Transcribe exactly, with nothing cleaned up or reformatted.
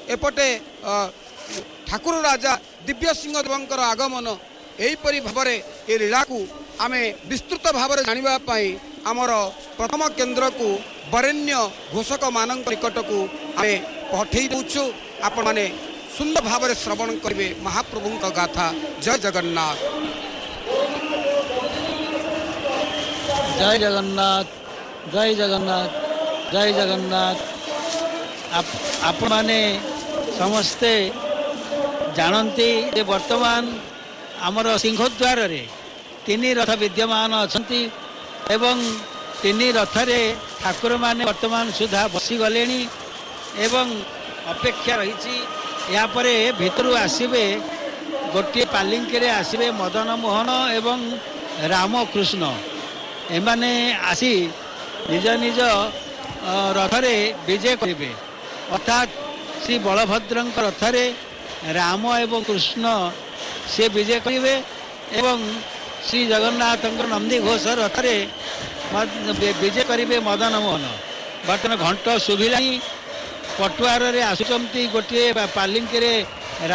एपटे ठाकुर राजा दिव्य सिंह देवंकर आगमन एहीपरी भाव ये लीला को आम विस्तृत भाव में जानापी आमर प्रथम केन्द्र को वरेण्य घोषक मान निकट को आम पठे दूचु आपण मैंने सुंदर भाव में श्रवण करेंगे महाप्रभु गाथा। जय जगन्नाथ जय जगन्नाथ जय जगन्नाथ जय जगन्नाथ। आप आपण माने समस्ते जानती जे वर्तमान आमर सिंहद्वार रे तीन रथ विद्यमान अच्छी एवं तीन रथ रे ठाकुर माने वर्तमान सुधा बसी गले एवं अपेक्षा रही या परे भितर आसबे गोटे पालिंकी रे आसबे मदन मोहन एवं रामकृष्ण एमाने आसी निज निज रथरे विजय करेंगे अर्थात श्री बलभद्र रथरे राम एवं कृष्ण से विजय करेंगे एवं श्री जगन्नाथ नंदी घोष रथरे विजय करेंगे मदन मोहन। बर्तमान घंट शुभिला पटुआर आसुचंती गोटे पालिंकी रे